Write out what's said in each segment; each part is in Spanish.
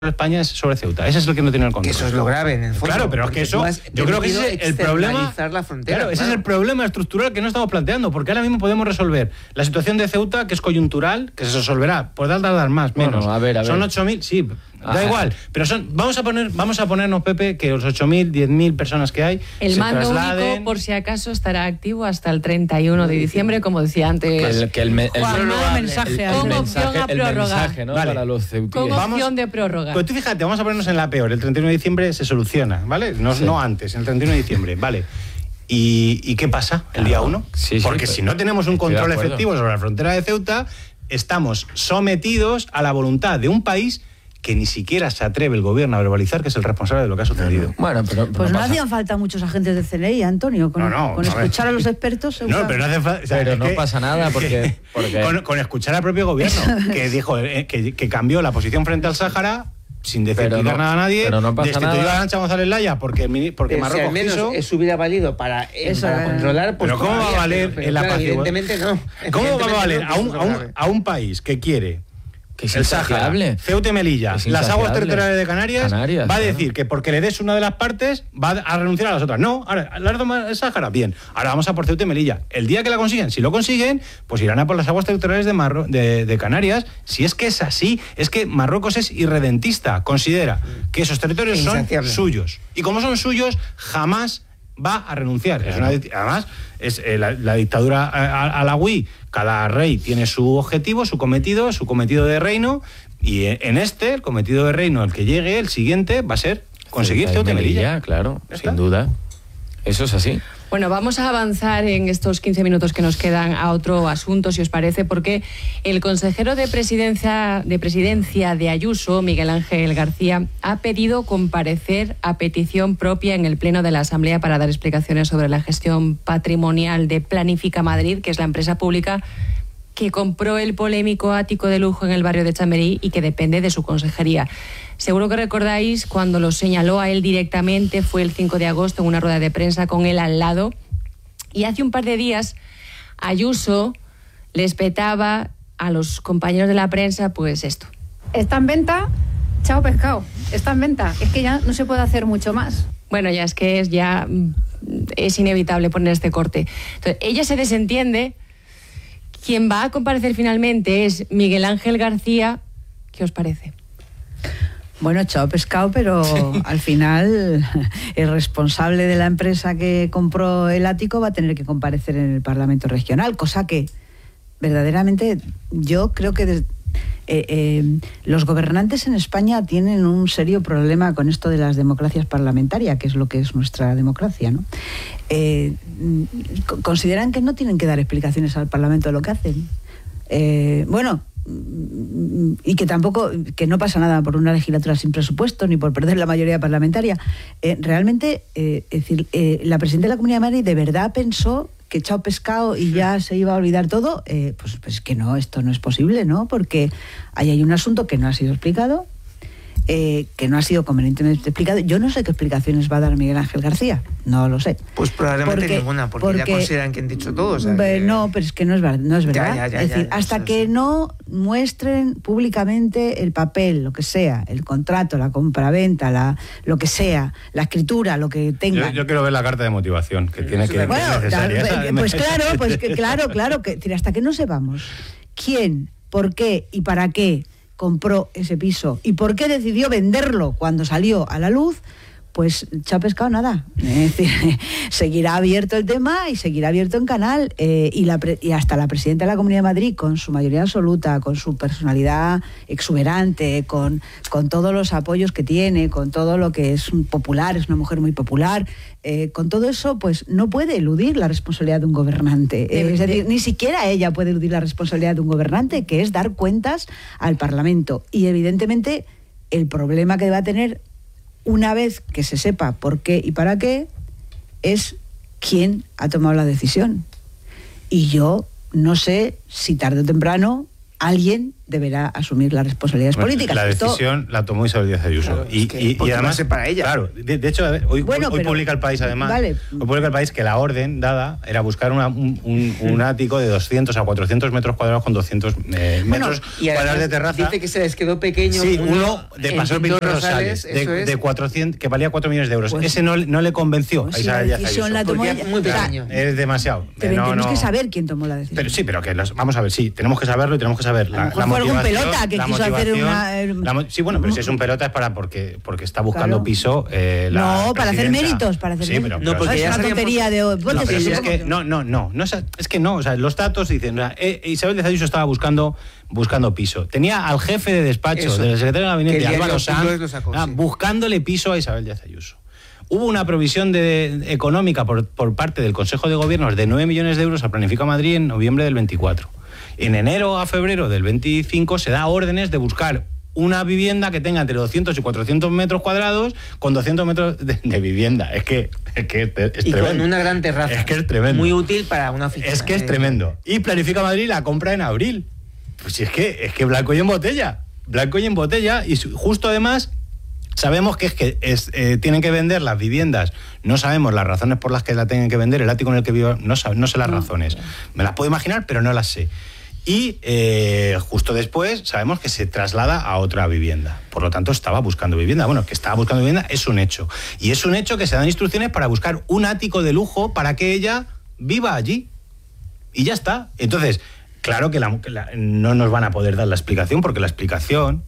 España es sobre Ceuta. Ese es el que no tiene el control. Eso es lo grave, en el fondo. Claro, pero es que eso, yo creo que ese es el problema. La frontera, claro, ese es el problema estructural que no estamos planteando, porque ahora mismo podemos resolver la situación de Ceuta, que es coyuntural, que se resolverá. Podrá tardar más, menos. Bueno, a ver. Son 8.000, sí, da igual. Pero vamos a ponernos, Pepe, que los 8.000, 10.000 personas que hay el se mando trasladen. único, por si acaso, estará activo hasta el 31 de diciembre, como decía antes. El mensaje a prorrogar, ¿no? Vale. Para los ceutíes. Con opción de prórroga. Pues tú fíjate, vamos a ponernos en la peor. El 31 de diciembre se soluciona, ¿vale? No antes, el 31 de diciembre, ¿vale? ¿Y qué pasa el día 1? Porque si no tenemos un control efectivo sobre la frontera de Ceuta, estamos sometidos a la voluntad de un país que ni siquiera se atreve el gobierno a verbalizar que es el responsable de lo que ha sucedido. Bueno, pero pues no hacían falta muchos agentes de CNI, Antonio, con escuchar a los expertos. No, pero no hace falta. O sea, pero no pasa nada porque con escuchar al propio gobierno que dijo que cambió la posición frente al Sáhara sin decir nada a nadie, pero no pasa destituyó nada. a Arantxa González Laya porque Marruecos si al menos quiso. Eso hubiera valido para controlar. Pues pero ¿cómo va a valer en la paz? Evidentemente no. ¿Cómo va a valer a un país que quiere el Sáhara, Ceuta y Melilla, las aguas territoriales de Canarias, va a decir que porque le des una de las partes va a renunciar a las otras? No, ahora, el Sáhara, bien, ahora vamos a por Ceuta y Melilla. El día que la consiguen, si lo consiguen, pues irán a por las aguas territoriales de Canarias. Si es que es así, es que Marruecos es irredentista, considera que esos territorios son suyos. Y como son suyos, jamás va a renunciar. Además, es la dictadura alawí. Cada rey tiene su objetivo, su cometido de reino, y en el cometido de reino, el que llegue, el siguiente, va a ser conseguir Ceuta y Melilla. Claro, sin duda. Eso es así. Bueno, vamos a avanzar en estos 15 minutos que nos quedan a otro asunto, si os parece, porque el consejero de presidencia de Ayuso, Miguel Ángel García, ha pedido comparecer a petición propia en el Pleno de la Asamblea para dar explicaciones sobre la gestión patrimonial de Planifica Madrid, que es la empresa pública que compró el polémico ático de lujo en el barrio de Chamberí y que depende de su consejería. Seguro que recordáis cuando lo señaló a él directamente, fue el 5 de agosto en una rueda de prensa con él al lado. Y hace un par de días Ayuso les petaba a los compañeros de la prensa pues esto. Está en venta, chao pescado, está en venta. Es que ya no se puede hacer mucho más. Bueno, ya es inevitable poner este corte. Entonces, ella se desentiende. Quien va a comparecer finalmente es Miguel Ángel García. ¿Qué os parece? Bueno, chao pescado, pero al final el responsable de la empresa que compró el ático va a tener que comparecer en el Parlamento Regional, cosa que verdaderamente yo creo que los gobernantes en España tienen un serio problema con esto de las democracias parlamentarias, que es lo que es nuestra democracia, ¿no? Consideran que no tienen que dar explicaciones al Parlamento de lo que hacen. Y que tampoco, que no pasa nada por una legislatura sin presupuesto ni por perder la mayoría parlamentaria. Realmente, la presidenta de la Comunidad de Madrid de verdad pensó que echado pescado y ya se iba a olvidar todo. Pues que no, esto no es posible, ¿no? Porque ahí hay un asunto que no ha sido explicado, que no ha sido convenientemente explicado. Yo no sé qué explicaciones va a dar Miguel Ángel García, no lo sé. Pues probablemente ninguna, porque ya consideran que han dicho todo. O sea, no, pero es que no es verdad. Ya, es decir, hasta que no muestren públicamente el papel, lo que sea, el contrato, la compraventa, lo que sea, la escritura, lo que tengan. Yo quiero ver la carta de motivación que tiene que... Bueno, claro, que hasta que no sepamos quién, por qué y para qué compró ese piso y por qué decidió venderlo cuando salió a la luz, pues chao pescado nada. Es decir, seguirá abierto el tema y seguirá abierto en canal, y hasta la presidenta de la Comunidad de Madrid, con su mayoría absoluta, con su personalidad exuberante, con todos los apoyos que tiene, con todo lo que es popular, es una mujer muy popular, con todo eso, pues no puede eludir la responsabilidad de un gobernante. Es decir, ni siquiera ella puede eludir la responsabilidad de un gobernante, que es dar cuentas al Parlamento. Y evidentemente el problema que va a tener, una vez que se sepa por qué y para qué, es quién ha tomado la decisión. Y yo no sé si tarde o temprano alguien deberá asumir las responsabilidades políticas. La decisión la tomó Isabel Díaz Ayuso. Claro, y además para ella. Claro, de hecho, hoy publica El País, además. Vale. Hoy publica El País que la orden dada era buscar un ático de 200 a 400 metros cuadrados con 200 metros cuadrados de terraza. Dice que se les quedó pequeño. Sí, uno de Paseo Pintor Rosales, de 400, que valía 4 millones de euros. Pues, ese no le convenció a Isabel Díaz Ayuso. La tomó ella, muy pequeño. Es demasiado. Tenemos que saber quién tomó la decisión. Pero que vamos a ver, sí, tenemos que saberlo y tenemos que saber la motivación. Fue algún pelota que quiso hacer una... Sí, bueno, pero si es un pelota es porque está buscando piso. Para hacer méritos. No, porque es una tontería de... Es que no, o sea, los datos dicen, Isabel Díaz Ayuso estaba buscando piso. Tenía al jefe de despacho del secretario de gabinete, Álvaro Sanz, buscándole piso a Isabel Díaz Ayuso. Hubo una provisión económica por parte del Consejo de Gobierno de 9 millones de euros a Planifica Madrid en noviembre del 24. En enero a febrero del 25 se da órdenes de buscar una vivienda que tenga entre 200 y 400 metros cuadrados con 200 metros de vivienda. Es que es tremendo. Con una gran terraza. Es que es tremendo. Muy útil para una oficina. Es que es tremendo. Y Planifica Madrid la compra en abril. Pues si es que blanco y en botella. Blanco y en botella. Y justo además sabemos que tienen que vender las viviendas. No sabemos las razones por las que la tienen que vender. El ático en el que vivo, no sé las razones. Me las puedo imaginar, pero no las sé. Y justo después sabemos que se traslada a otra vivienda. Por lo tanto, estaba buscando vivienda. Bueno, que estaba buscando vivienda es un hecho. Y es un hecho que se dan instrucciones para buscar un ático de lujo para que ella viva allí. Y ya está. Entonces, claro que no nos van a poder dar la explicación, porque la explicación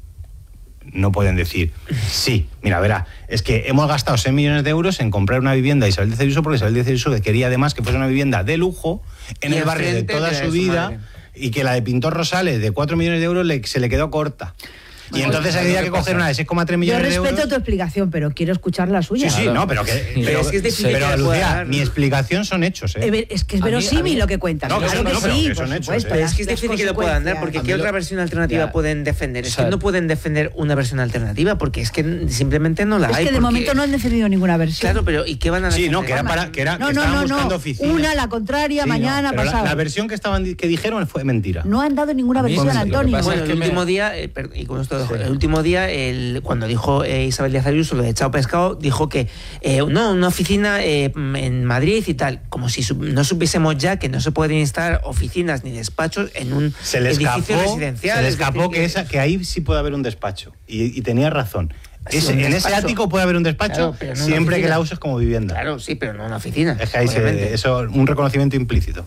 no pueden decir, sí, mira, verá, es que hemos gastado 6 millones de euros en comprar una vivienda a Isabel Díaz Ayuso, porque Isabel Díaz Ayuso quería además que fuese una vivienda de lujo en el barrio de toda su vida. Y que la de Pintor Rosales de 4 millones de euros se le quedó corta. Y entonces había que coger una de 6,3 millones de euros. Yo respeto tu explicación, pero quiero escuchar la suya. Sí, no, pero es que es difícil. Pero Lucía, mi explicación son hechos, ¿eh? Es que es verosímil lo que cuentan. No, claro que sí, son hechos. Es que es difícil que lo puedan dar, porque ¿qué otra versión alternativa pueden defender? Es que no pueden defender una versión alternativa, porque es que simplemente no la hay. Es que de momento no han defendido ninguna versión. Claro, pero ¿y qué van a defender? Sí, no, que estaban buscando oficinas. Una, la contraria, mañana, pasado. La versión que dijeron fue mentira. No han dado ninguna versión, Antonio. Bueno, el último día, y con esto dejo, el último día, cuando dijo Isabel Díaz Ayuso lo de Chao Pescado, dijo que una oficina en Madrid y tal, como si no supiésemos ya que no se pueden instalar oficinas ni despachos en un edificio residencial. Se le escapó que ahí sí puede haber un despacho, y tenía razón. En ese ático puede haber un despacho, claro, no siempre que la uses como vivienda. Claro, sí, pero no una oficina. Es que ahí eso un reconocimiento implícito.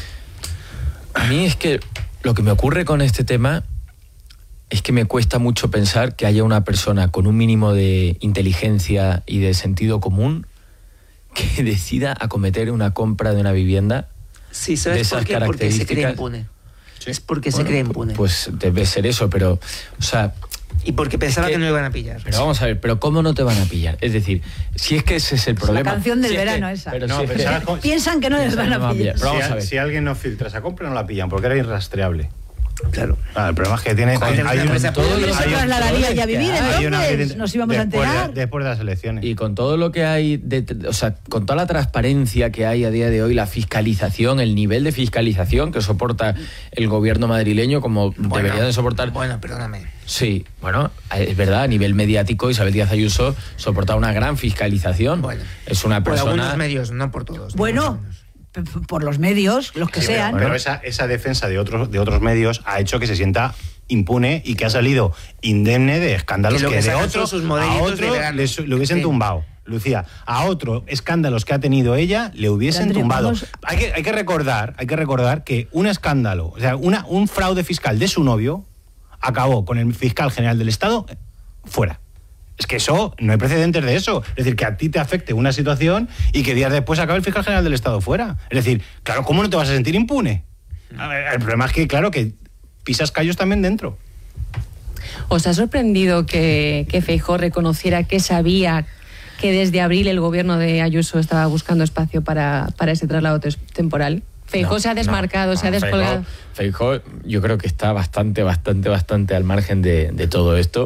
A mí es que lo que me ocurre con este tema es que me cuesta mucho pensar que haya una persona con un mínimo de inteligencia y de sentido común que decida acometer una compra de una vivienda. Sí, ¿sabes por qué? Porque se cree impune. Sí. Es porque se cree impune. Pues debe ser eso, pero, o sea... Y porque pensaba que no le iban a pillar. Pero vamos a ver, ¿pero cómo no te van a pillar? Es decir, si es que ese es el problema. La canción del verano esa. Pero no, piensan que no les van a pillar. Pero vamos a ver. Si alguien no filtra esa compra, no la pillan, porque era irrastreable. Claro. El problema es que tiene... se trasladaría ya a vivir, entonces nos íbamos a enterar. Después de las elecciones. Y con todo lo que hay, o sea, con toda la transparencia que hay a día de hoy, la fiscalización, el nivel de fiscalización que soporta el gobierno madrileño, como debería de soportar... Bueno, perdóname. Sí, bueno, es verdad, a nivel mediático Isabel Díaz Ayuso soporta una gran fiscalización. Bueno, es una persona... Por algunos medios, no por todos. Bueno... por los medios, los que sean. Pero esa defensa de otros medios ha hecho que se sienta impune y que ha salido indemne de escándalos que de otros a otro le hubiesen tumbado. Lucía, a otro escándalos que ha tenido ella le hubiesen tumbado. Hay que recordar que un escándalo, o sea, un fraude fiscal de su novio acabó con el fiscal general del Estado fuera. Es que eso, no hay precedentes de eso. Es decir, que a ti te afecte una situación y que días después acabe el fiscal general del Estado fuera. Es decir, claro, ¿cómo no te vas a sentir impune? El problema es que, claro, que pisas callos también dentro. ¿Os ha sorprendido que Feijóo reconociera que sabía que desde abril el gobierno de Ayuso estaba buscando espacio para ese traslado temporal? Feijóo se ha desmarcado, se ha descolgado. Feijóo yo creo que está bastante al margen de todo esto.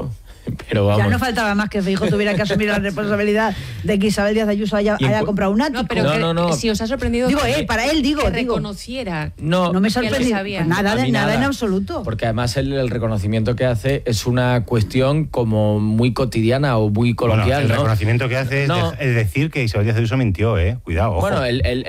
Pero vamos. Ya no faltaba más que Feijóo tuviera que asumir la responsabilidad de que Isabel Díaz Ayuso haya comprado un ático. No, pero si os ha sorprendido... Digo, para él digo. reconociera. No me sorprendió. Pues nada en absoluto. Porque además el reconocimiento que hace es una cuestión como muy cotidiana o muy coloquial. El reconocimiento que hace es decir que Isabel Díaz Ayuso mintió, cuidado, ojo. Bueno,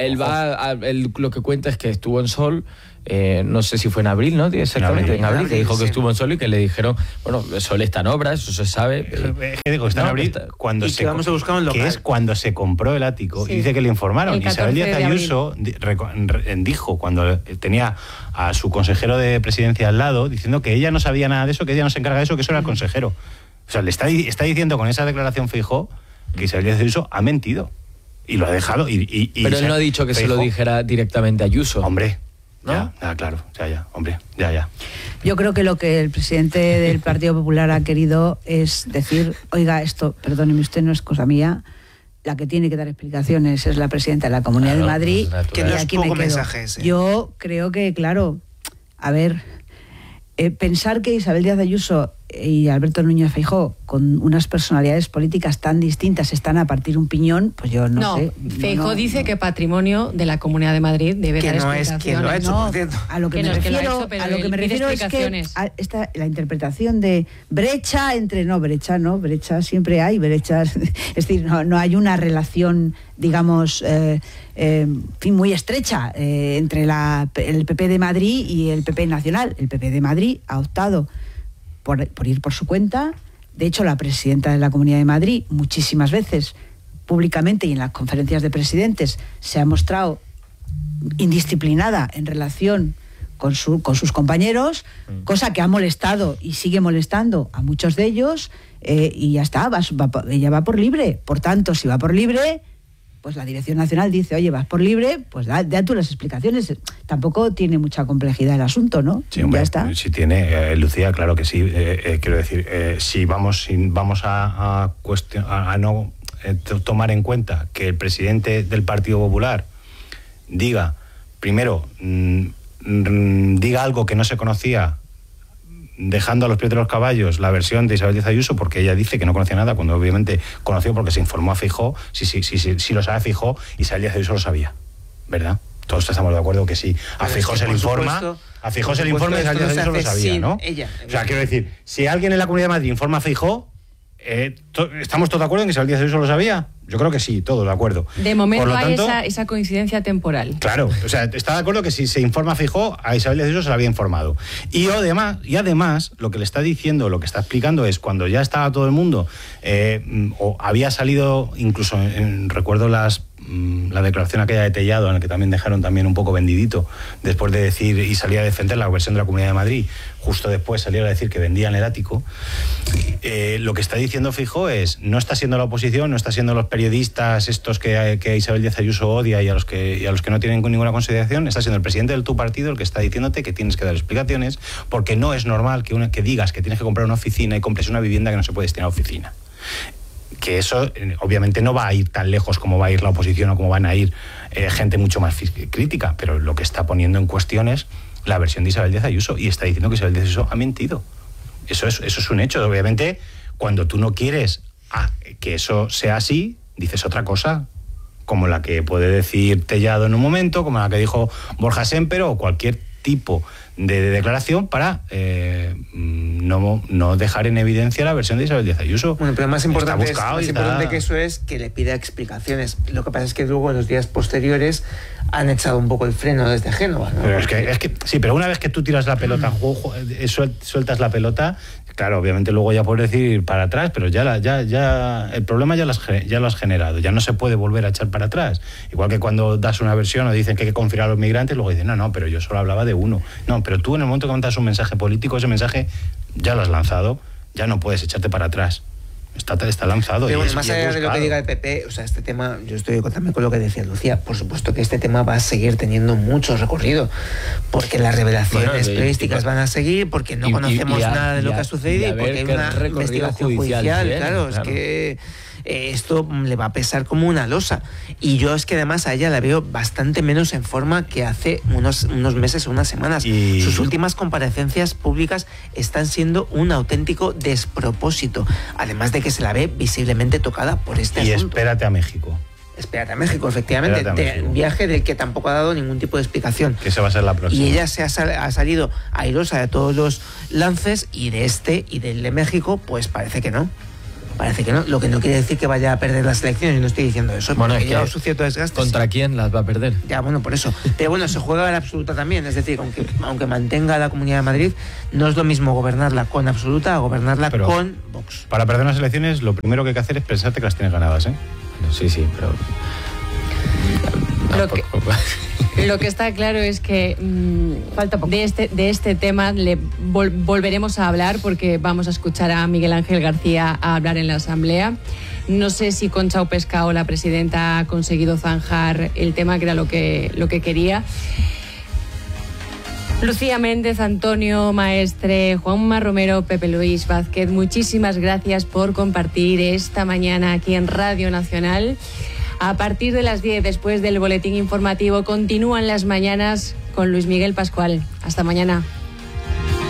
él lo que cuenta es que estuvo en Sol. No sé si fue en abril, ¿no? Exactamente, en abril, que dijo que estuvo en Sol y que le dijeron, bueno, Sol está en obras, eso se sabe. Es que digo, está en abril, cuando se vamos a buscar un local. Que es cuando se compró el ático, y dice que le informaron. Isabel Díaz Ayuso dijo, cuando tenía a su consejero de presidencia al lado, diciendo que ella no sabía nada de eso, que ella no se encarga de eso, que eso era el consejero. O sea, le está diciendo con esa declaración Feijóo que Isabel Díaz Ayuso ha mentido. Y lo ha dejado. Pero él no ha dicho que Feijóo se lo dijera directamente a Ayuso. Hombre. ¿No? Claro, hombre. Yo creo que lo que el presidente del Partido Popular ha querido es decir, oiga, esto, perdóneme usted, no es cosa mía, la que tiene que dar explicaciones es la presidenta de la Comunidad de Madrid, que no es poco mensaje ese. Yo creo que, claro, a ver, pensar que Isabel Díaz Ayuso y Alberto Núñez Feijóo, con unas personalidades políticas tan distintas, están a partir un piñón, pues yo no sé. Feijóo dice que patrimonio de la Comunidad de Madrid debe dar explicaciones. Es quien lo ha hecho, por cierto. A lo que me refiero es que la interpretación de brecha brecha siempre hay brechas, es decir, no hay una relación, digamos, muy estrecha entre el PP de Madrid y el PP nacional. El PP de Madrid ha optado por ir por su cuenta. De hecho, la presidenta de la Comunidad de Madrid muchísimas veces, públicamente y en las conferencias de presidentes, se ha mostrado indisciplinada en relación con sus compañeros, cosa que ha molestado y sigue molestando a muchos de ellos, y ya está, ella va por libre. Por tanto, si va por libre, pues la Dirección Nacional dice, oye, vas por libre, pues da tú las explicaciones. Tampoco tiene mucha complejidad el asunto, ¿no? Sí, hombre, ya está. Sí tiene, Lucía, claro que sí. Quiero decir, si vamos a no tomar en cuenta que el presidente del Partido Popular diga, primero, diga algo que no se conocía, dejando a los pies de los caballos la versión de Isabel Díaz Ayuso, porque ella dice que no conocía nada, cuando obviamente conoció porque se informó a Feijóo. Si lo sabe Feijóo, Isabel Díaz Ayuso lo sabía, ¿verdad? Todos estamos de acuerdo que sí. A Feijóo se le informa, y Isabel Díaz Ayuso lo sabía, ¿no? O sea, quiero decir, si alguien en la Comunidad de Madrid informa a Feijóo, ¿estamos todos de acuerdo en que Isabel Díaz Ayuso lo sabía? Yo creo que sí, todos de acuerdo. De momento hay esa coincidencia temporal. Claro, o sea, está de acuerdo que si se informa a Feijóo, a Isabel Díaz Ayuso se la había informado. Y además, lo que le está diciendo, lo que está explicando es cuando ya estaba todo el mundo, o había salido, incluso recuerdo la declaración aquella de Tellado, en la que también dejaron también un poco vendidito, después de decir y salía a defender la versión de la Comunidad de Madrid, justo después salieron a decir que vendían el ático. Lo que está diciendo Feijóo es, no está siendo la oposición, no está siendo los periodistas estos que Isabel Díaz Ayuso odia y a los que no tienen ninguna consideración, está siendo el presidente de tu partido el que está diciéndote que tienes que dar explicaciones, porque no es normal que digas que tienes que comprar una oficina y compres una vivienda que no se puede destinar a oficina. Que eso obviamente no va a ir tan lejos como va a ir la oposición o como van a ir gente mucho más crítica, pero lo que está poniendo en cuestión es la versión de Isabel Díaz Ayuso y está diciendo que Isabel Díaz Ayuso ha mentido. Eso es un hecho. Obviamente, cuando tú no quieres que eso sea así, dices otra cosa, como la que puede decir Tellado en un momento, como la que dijo Borja Semper o cualquier tipo de declaración para no dejar en evidencia la versión de Isabel Díaz Ayuso. Bueno, pero más importante que eso es que le pida explicaciones. Lo que pasa es que luego en los días posteriores han echado un poco el freno desde Génova, ¿no? Pero es que sí, pero una vez que tú tiras la pelota, sueltas la pelota, claro, obviamente luego ya puedes decir para atrás, pero ya el problema ya lo has generado, ya no se puede volver a echar para atrás. Igual que cuando das una versión o dicen que hay que confiar a los migrantes, luego dicen, no, pero yo solo hablaba de uno. No, pero tú en el momento que mandas un mensaje político, ese mensaje ya lo has lanzado, ya no puedes echarte para atrás. Está lanzado. Pero bueno, más allá de lo que diga el PP, o sea, este tema, yo estoy también con lo que decía Lucía, por supuesto que este tema va a seguir teniendo mucho recorrido, porque las revelaciones periodísticas van a seguir, porque no conocemos nada de lo que ha sucedido y porque hay una investigación judicial, claro, es que esto le va a pesar como una losa. Y yo es que además a ella la veo bastante menos en forma que hace unos meses o unas semanas. Sus últimas comparecencias públicas están siendo un auténtico despropósito, además de que se la ve visiblemente tocada por este asunto. Y espérate a México. Espérate a México, efectivamente, viaje del que tampoco ha dado ningún tipo de explicación. Que esa va a ser la próxima. Y ella ha salido airosa de todos los lances, y de este y del de México, pues parece que no. Parece que no, lo que no quiere decir que vaya a perder las elecciones, yo no estoy diciendo eso, bueno, porque lleva su cierto desgaste. ¿Contra quién las va a perder? Ya, bueno, por eso. Pero bueno, se juega a la absoluta también, es decir, aunque mantenga la Comunidad de Madrid, no es lo mismo gobernarla con absoluta a gobernarla con Vox. Para perder las elecciones, lo primero que hay que hacer es pensarte que las tienes ganadas, ¿eh? Sí, pero... Lo que está claro es que de este tema volveremos a hablar, porque vamos a escuchar a Miguel Ángel García a hablar en la Asamblea. No sé si con Chao Pescao, la presidenta, ha conseguido zanjar el tema, que era lo que quería. Lucía Méndez, Antonio Maestre, Juanma Romero, Pepe Luis Vázquez, muchísimas gracias por compartir esta mañana aquí en Radio Nacional. A partir de las 10, después del boletín informativo, continúan las mañanas con Luis Miguel Pascual. Hasta mañana.